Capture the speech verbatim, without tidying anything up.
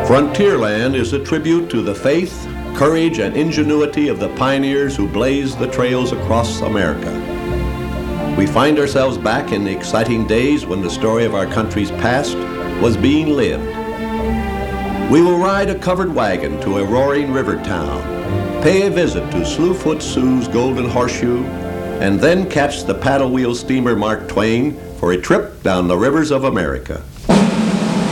Frontierland is a tribute to the faith, courage, and ingenuity of the pioneers who blazed the trails across America. We find ourselves back in the exciting days when the story of our country's past was being lived. We will ride a covered wagon to a roaring river town, pay a visit to Slewfoot Sue's Golden Horseshoe, and then catch the paddle wheel steamer Mark Twain for a trip down the rivers of America.